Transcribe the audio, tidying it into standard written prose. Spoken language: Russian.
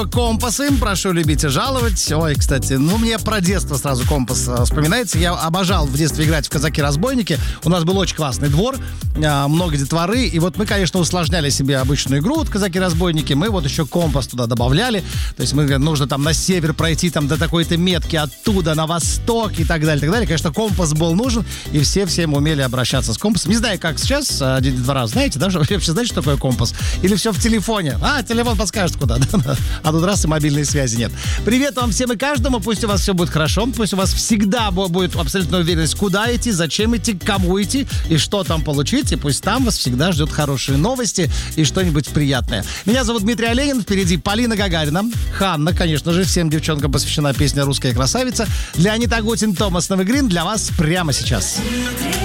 Компасы, прошу любить и жаловать. Ой, кстати, мне про детство сразу компас вспоминается. Я обожал в детстве играть в казаки-разбойники. У нас был очень классный двор, много детворы. И вот мы, конечно, усложняли себе обычную игру, вот казаки-разбойники. Мы вот еще компас туда добавляли. То есть нужно там на север пройти там до такой-то метки, оттуда на восток и так далее, так далее. Конечно, компас был нужен, и всем умели обращаться с компасом. Не знаю, как сейчас, детвора, знаете, да? Вы вообще знаете, что такое компас? Или все в телефоне? Телефон подскажет, куда, да? А тут раз и мобильной связи нет. Привет вам всем и каждому. Пусть у вас все будет хорошо. Пусть у вас всегда будет абсолютная уверенность, куда идти, зачем идти, к кому идти и что там получить. И пусть там вас всегда ждет хорошие новости и что-нибудь приятное. Меня зовут Дмитрий Оленин. Впереди Полина Гагарина. Ханна, конечно же. Всем девчонкам посвящена песня «Русская красавица». Леонид Агутин, Томас Новый Грин для вас прямо сейчас.